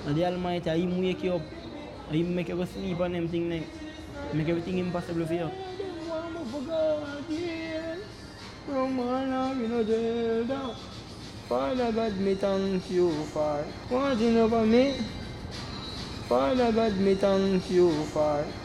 And the Almighty, He wake you up. He make you go sleep on them things like, make everything impossible for you. Them want me for God, yeah. From honor, you know, jail. Father God, me thank you for watching over me. Father God, me thank you for